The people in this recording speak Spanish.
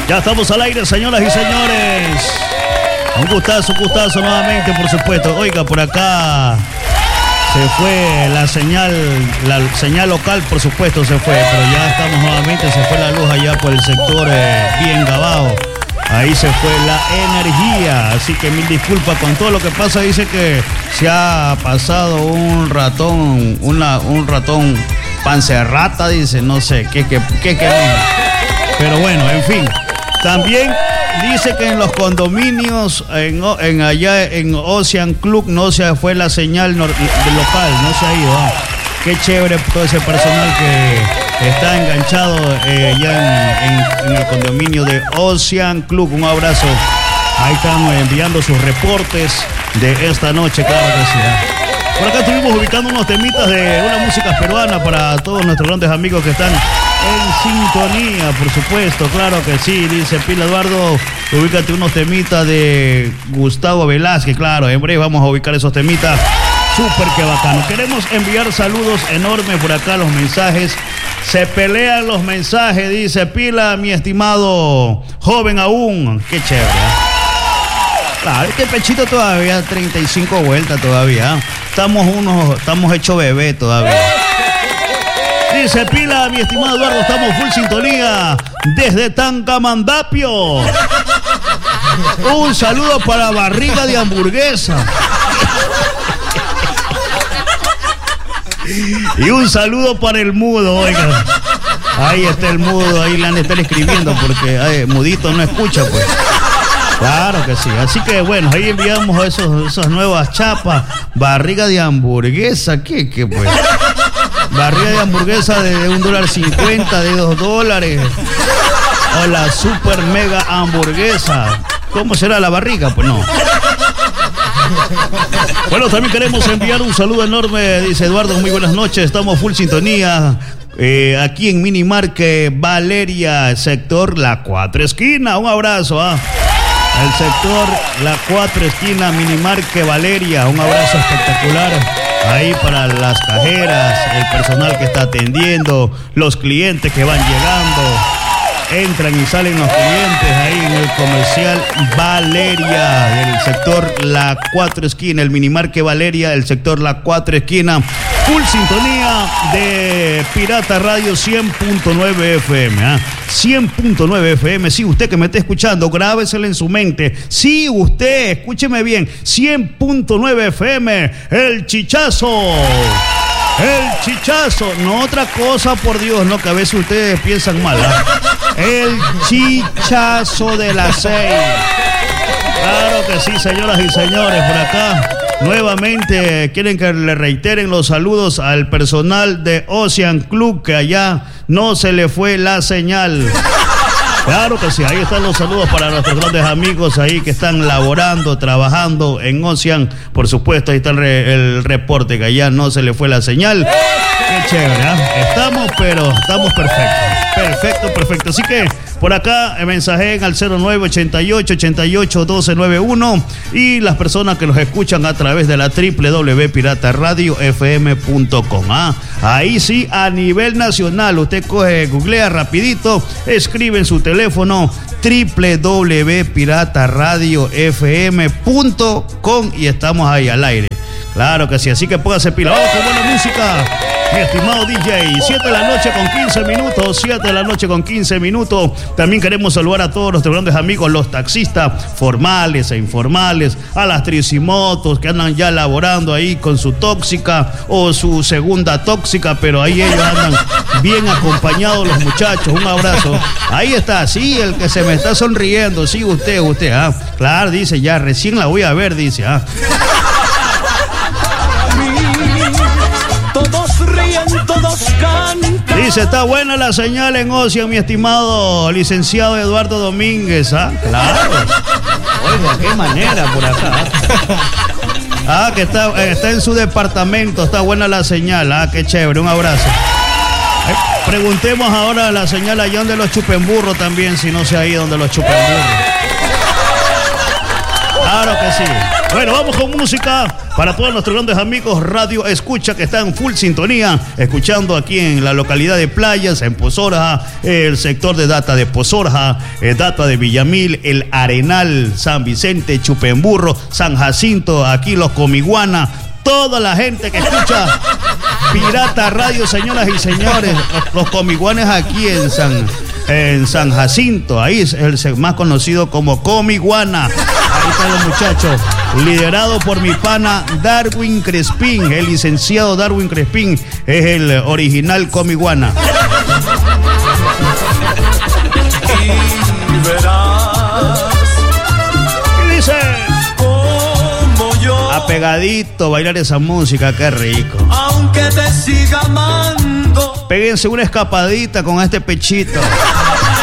Ya estamos al aire, señoras y señores. Un gustazo nuevamente, por supuesto. Oiga, por acá se fue la señal local, por supuesto se fue, pero ya estamos nuevamente, se fue la luz allá por el sector bien Gabao. Ahí se fue la energía, así que mil disculpas con todo lo que pasa. Dice que se ha pasado un ratón pancerrata, dice, no sé, qué. Pero bueno, en fin. También dice que en los condominios, allá en Ocean Club, no se fue la señal local, no se ha ido. Qué chévere todo ese personal que está enganchado ya en el condominio de Ocean Club. Un abrazo. Ahí están enviando sus reportes de esta noche, claro que sí. Por acá estuvimos ubicando unos temitas de una música peruana para todos nuestros grandes amigos que están en sintonía, por supuesto, claro que sí. Dice Pila Eduardo, ubícate unos temitas de Gustavo Velázquez. Claro, en breve vamos a ubicar esos temitas. Súper que bacano. Queremos enviar saludos enormes por acá, los mensajes. Se pelean los mensajes, dice Pila, mi estimado joven aún. Qué chévere. Claro, este pechito todavía, 35 vueltas todavía. Estamos hechos bebé todavía. Dice Pila, mi estimado Eduardo, estamos full sintonía desde Tancamandapio. Un saludo para Barriga de Hamburguesa. Y un saludo para el mudo, oiga. Ahí está el mudo, ahí le han de estar escribiendo porque mudito no escucha, pues. Claro que sí. Así que bueno, ahí enviamos esas nuevas chapas. Barriga de hamburguesa, ¿qué pues? Barriga de hamburguesa de $1.50, de $2. O la super mega hamburguesa. ¿Cómo será la barriga? Pues no. Bueno, también queremos enviar un saludo enorme, dice Eduardo, muy buenas noches, estamos full sintonía. Aquí en Minimarket Valeria, sector La Cuatro Esquina. Un abrazo, el sector La Cuatro Esquina, Minimarket Valeria. Un abrazo espectacular ahí para las cajeras, el personal que está atendiendo, los clientes que van llegando. Entran y salen los clientes ahí en el comercial Valeria, del sector La Cuatro Esquina, el Minimarket Valeria, el sector La Cuatro Esquina. Full sintonía de Pirata Radio 100.9 FM. 100.9 FM. Sí, usted que me está escuchando, grábeselo en su mente. Sí, usted, escúcheme bien. 100.9 FM, el chichazo. El chichazo, no otra cosa, por Dios, no, que a veces ustedes piensan mal, El chichazo de las 6. Claro que sí, señoras y señores, por acá nuevamente quieren que le reiteren los saludos al personal de Ocean Club, que allá no se le fue la señal. Claro que sí, ahí están los saludos para nuestros grandes amigos ahí que están laborando, trabajando en Ocean. Por supuesto, ahí está el reporte que allá no se le fue la señal. Qué chévere, Estamos perfecto. Así que por acá mensajen al 0988-88-1291 y las personas que los escuchan a través de la www.pirataradiofm.com. Ahí sí, a nivel nacional, usted googlea rapidito, escribe en su teléfono www.pirataradiofm.com y estamos ahí al aire. Claro que sí, así que póngase pila. Vamos con buena música, mi estimado DJ. 7 de la noche con 15 minutos. 7 de la noche con 15 minutos. También queremos saludar a todos nuestros grandes amigos, los taxistas formales e informales, a las tricimotos que andan ya laborando ahí con su tóxica o su segunda tóxica, pero ahí ellos andan bien acompañados los muchachos. Un abrazo. Ahí está, sí, el que se me está sonriendo. Sí, usted. Claro, dice, ya recién la voy a ver, dice, Todos ríen, todos cantan. Dice, está buena la señal en Ocean, mi estimado licenciado Eduardo Domínguez, Claro. Oiga, qué manera por acá. Que está en su departamento, está buena la señal, qué chévere, un abrazo. Preguntemos ahora a la señal allá donde los chupenburros también, si no se ha ido donde los chupenburros. Claro que sí. Bueno, vamos con música para todos nuestros grandes amigos Radio Escucha que están full sintonía, escuchando aquí en la localidad de Playas, en Pozorja, el sector de Data de Pozorja, Data de Villamil, el Arenal, San Vicente, Chupemburro, San Jacinto, aquí los Comiguana. Toda la gente que escucha Pirata Radio, señoras y señores, los comiguanes aquí en San Jacinto, ahí es el más conocido como Comiguana. Ahí están los muchachos, liderado por mi pana Darwin Crespín, el licenciado Darwin Crespín, es el original Comiguana. Y verás. Y dice... Pegadito, bailar esa música, qué rico. Aunque te siga amando, péguense una escapadita con este pechito.